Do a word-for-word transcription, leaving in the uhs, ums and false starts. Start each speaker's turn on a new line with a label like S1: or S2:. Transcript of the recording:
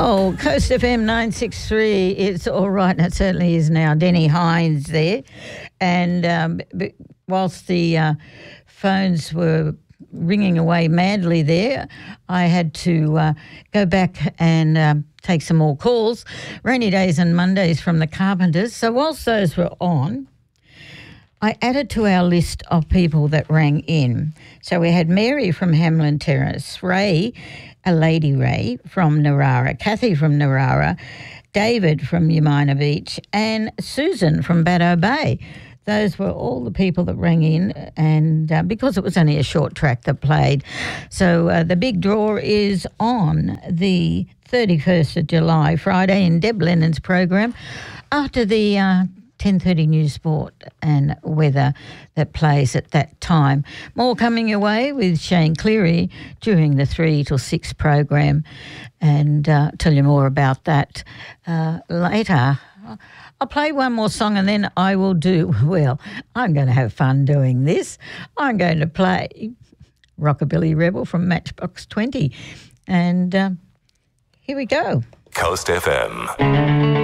S1: Oh, Coast F M nine six three, it's all right, and it certainly is now. Denny Hines there. And um, b- whilst the uh, phones were ringing away madly there, I had to uh, go back and um, take some more calls. Rainy days and Mondays from the Carpenters. So whilst those were on, I added to our list of people that rang in. So we had Mary from Hamlin Terrace, Ray, a Lady Ray from Narara, Kathy from Narara, David from Umina Beach, and Susan from Baddo Bay. Those were all the people that rang in, and uh, because it was only a short track that played. So uh, the big draw is on the thirty-first of July, Friday, in Deb Lennon's program, after the uh, ten thirty News Sport and weather that plays at that time. More coming your way with Shane Cleary during the three till six program, and uh, tell you more about that uh, later. I'll play one more song and then I will do, well, I'm going to have fun doing this. I'm going to play Rockabilly Rebel from Matchbox twenty, and uh, here we go.
S2: Coast F M.